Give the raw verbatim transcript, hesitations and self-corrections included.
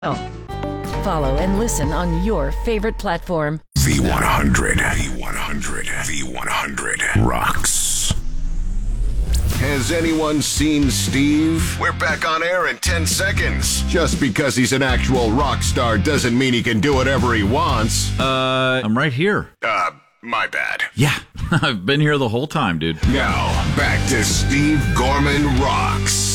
Follow and listen on your favorite platform. V one hundred. V one hundred. V one hundred. Rocks. Has anyone seen Steve? We're back on air in ten seconds. Just because he's an actual rock star doesn't mean he can do whatever he wants. Uh, I'm right here. Uh, my bad. Yeah, I've been here the whole time, dude. Now, back to Steve Gorman Rocks.